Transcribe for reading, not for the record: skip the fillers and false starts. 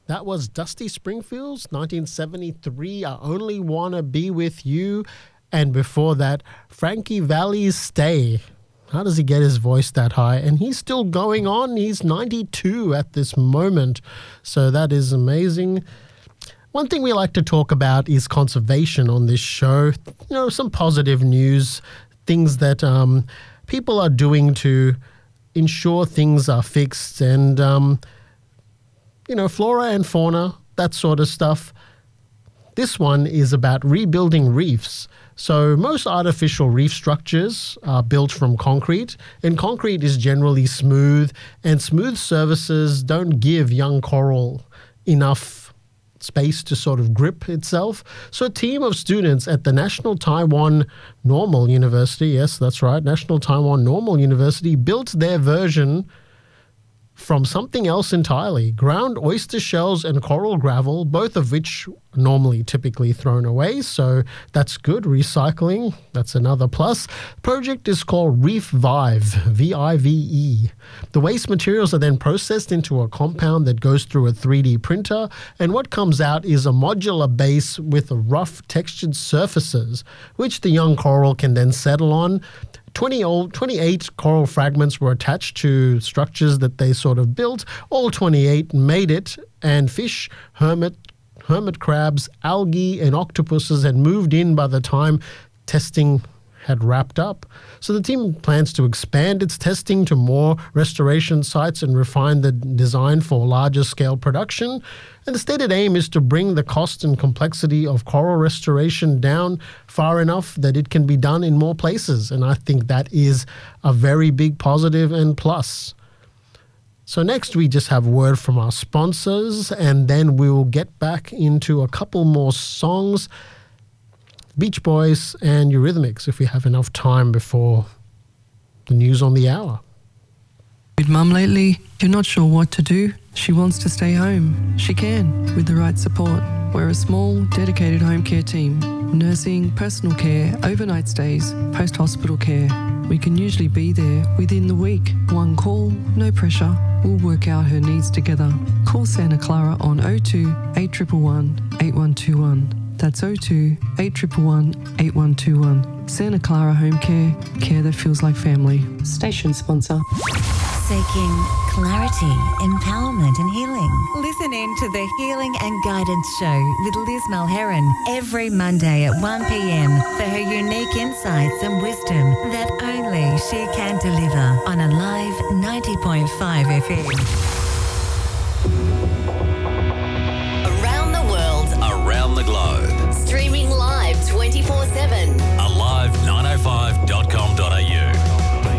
That was Dusty Springfield's 1973, I Only Wanna Be With You. And before that, Frankie Valli's Stay. How does he get his voice that high? And he's still going on. He's 92 at this moment. So that is amazing. One thing we like to talk about is conservation on this show. Some positive news, things that people are doing to ensure things are fixed and, flora and fauna, that sort of stuff. This one is about rebuilding reefs. So most artificial reef structures are built from concrete, and concrete is generally smooth, and smooth surfaces don't give young coral enough space to sort of grip itself. So a team of students at the National Taiwan Normal University, yes, that's right, National Taiwan Normal University, built their version from something else entirely. Ground oyster shells and coral gravel, both of which are normally typically thrown away, so that's good. Recycling, that's another plus. The project is called Reef Vive, V-I-V-E. The waste materials are then processed into a compound that goes through a 3D printer, and what comes out is a modular base with rough textured surfaces, which the young coral can then settle on. 28 coral fragments were attached to structures that they sort of built. All 28 made it, and fish, hermit crabs, algae, and octopuses had moved in by the time testing had wrapped up. So the team plans to expand its testing to more restoration sites and refine the design for larger scale production. And the stated aim is to bring the cost and complexity of coral restoration down far enough that it can be done in more places. And I think that is a very big positive and plus. So next we just have a word from our sponsors, and then we will get back into a couple more songs. Beach Boys and Eurythmics, if we have enough time before the news on the hour. With Mum lately, you're not sure what to do? She wants to stay home. She can, with the right support. We're a small, dedicated home care team. Nursing, personal care, overnight stays, post-hospital care. We can usually be there within the week. One call, no pressure. We'll work out her needs together. Call Santa Clara on 02 8111 8121. That's 02 8111 8121. Santa Clara Home Care, care that feels like family. Station sponsor. Seeking clarity, empowerment and healing. Listen in to the Healing and Guidance Show with Liz Malheron every Monday at 1 p.m. for her unique insights and wisdom that only she can deliver on Alive 90.5 FM.